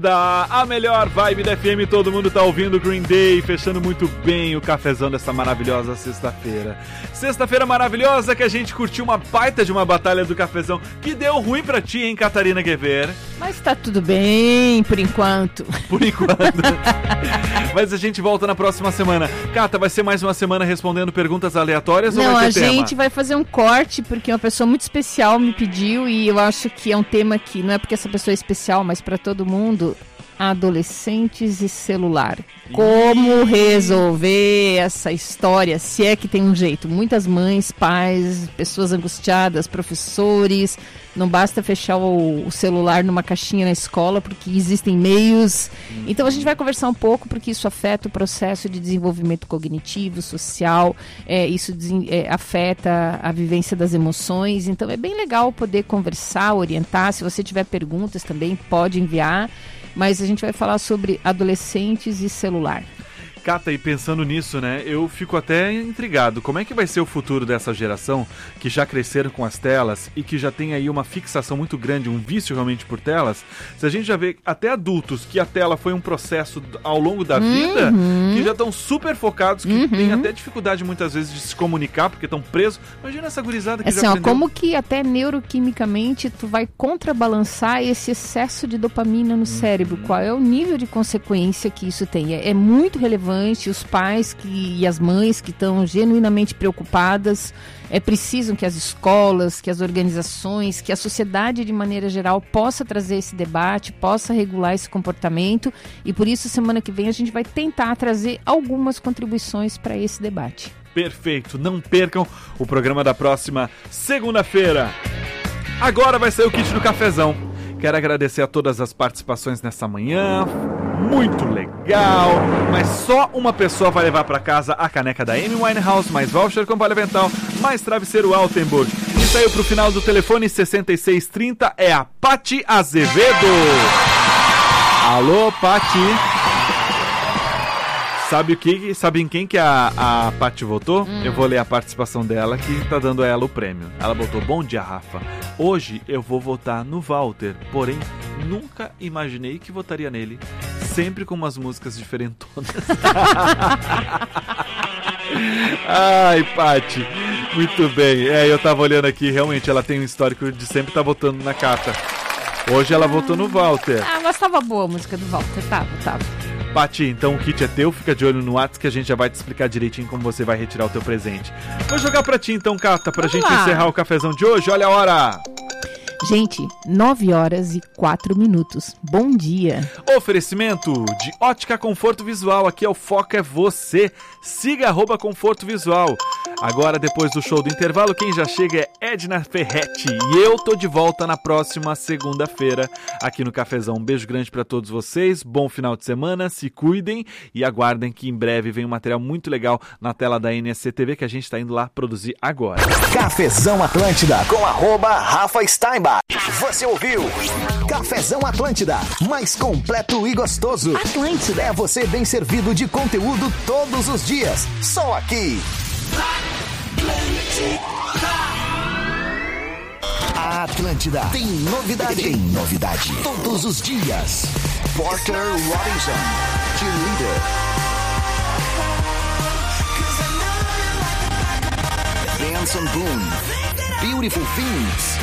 A melhor vibe da FM, todo mundo tá ouvindo Green Day, fechando muito bem o cafezão dessa maravilhosa sexta-feira. Sexta-feira maravilhosa que a gente curtiu uma baita de uma batalha do cafezão que deu ruim pra ti, hein, Catarina Guever? Mas tá tudo bem, por enquanto. Por enquanto. Mas a gente volta na próxima semana. Cata, vai ser mais uma semana respondendo perguntas aleatórias ou vai ter tema? Não, a gente vai fazer um corte porque uma pessoa muito especial me pediu e eu acho que é um tema que não é porque essa pessoa é especial, mas pra todo mundo. Adolescentes e celular. Como resolver essa história, se é que tem um jeito? Muitas mães, pais, pessoas angustiadas, professores, não basta fechar o celular numa caixinha na escola, porque existem meios. Então a gente vai conversar um pouco, porque isso afeta o processo de desenvolvimento cognitivo, social, isso afeta a vivência das emoções. Então é bem legal poder conversar, orientar. Se você tiver perguntas também, pode enviar. Mas a gente vai falar sobre adolescentes e celular. Cata, e pensando nisso, né, eu fico até intrigado. Como é que vai ser o futuro dessa geração que já cresceram com as telas e que já tem aí uma fixação muito grande, um vício realmente por telas? Se a gente já vê até adultos que a tela foi um processo ao longo da vida, que já estão super focados, que têm até dificuldade muitas vezes de se comunicar porque estão presos. Imagina essa gurizada que assim, já aprendeu. Como que até neuroquimicamente tu vai contrabalançar esse excesso de dopamina no cérebro? Qual é o nível de consequência que isso tem? É muito relevante. Os pais e as mães que estão genuinamente preocupadas, precisam que as escolas, que as organizações, que a sociedade de maneira geral possa trazer esse debate, possa regular esse comportamento, e por isso semana que vem a gente vai tentar trazer algumas contribuições para esse debate. Perfeito, não percam o programa da próxima segunda-feira. Agora vai sair o kit do cafezão. Quero agradecer a todas as participações nessa manhã, muito legal, mas só uma pessoa vai levar para casa a caneca da Amy Winehouse, mais voucher com palha vental, mais travesseiro Altenburg. E saiu pro final do telefone 6630, é a Pati Azevedo. Alô, Pati. Sabe em quem que a Pati votou? Eu vou ler a participação dela, que tá dando a ela o prêmio. Ela botou: bom dia, Rafa. Hoje eu vou votar no Walter, porém nunca imaginei que votaria nele. Sempre com umas músicas diferentonas. Ai, Pati, muito bem. Eu tava olhando aqui, realmente ela tem um histórico de sempre estar votando na Cata. Hoje ela votou no Walter. Mas tava boa a música do Walter, tava. Pati, então o kit é teu, fica de olho no WhatsApp que a gente já vai te explicar direitinho como você vai retirar o teu presente. Vou jogar pra ti então, Cata, pra gente encerrar o cafezão de hoje. Olha a hora! Gente, 9h04. Bom dia. Oferecimento de Ótica Conforto Visual. Aqui é o Foco é Você. Siga @Conforto Visual. Agora, depois do show do intervalo, quem já chega é Edna Ferretti. E eu tô de volta na próxima segunda-feira aqui no Cafezão. Um beijo grande pra todos vocês. Bom final de semana. Se cuidem e aguardem que em breve vem um material muito legal na tela da NSC-TV que a gente tá indo lá produzir agora. Cafezão Atlântida com @Rafa Steinbach. Você ouviu? Cafezão Atlântida, mais completo e gostoso. Atlântida é você bem servido de conteúdo todos os dias. Só aqui. A Atlântida tem novidade. Todos os dias. Porter Robinson, cheerleader. Benson Boone, Beautiful Things.